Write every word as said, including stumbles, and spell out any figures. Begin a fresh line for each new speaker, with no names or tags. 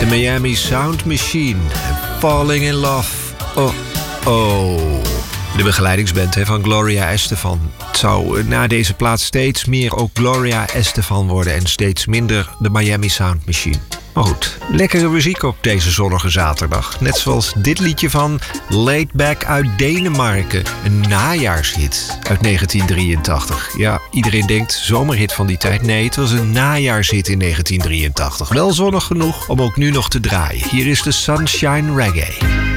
De Miami Sound Machine. Falling in Love. Oh, oh. De begeleidingsband hè, van Gloria Estefan. Het zou na deze plaat steeds meer ook Gloria Estefan worden en steeds minder de Miami Sound Machine. Maar goed, lekkere muziek op deze zonnige zaterdag. Net zoals dit liedje van Laid Back uit Denemarken. Een najaarshit uit negentien drieëntachtig. Ja, iedereen denkt zomerhit van die tijd. Nee, het was een najaarshit in negentien drieëntachtig. Wel zonnig genoeg om ook nu nog te draaien. Hier is de Sunshine Reggae.